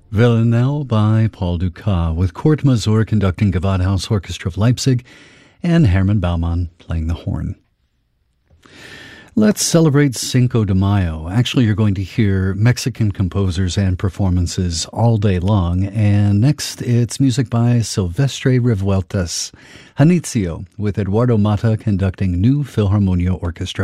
Villanelle by Paul Dukas, with Kurt Masur conducting Gewandhaus Orchestra of Leipzig and Hermann Baumann playing the horn. Let's celebrate Cinco de Mayo. Actually, you're going to hear Mexican composers and performances all day long. And next, it's music by Silvestre Revueltas, Janitzio, with Eduardo Mata conducting New Philharmonia Orchestra.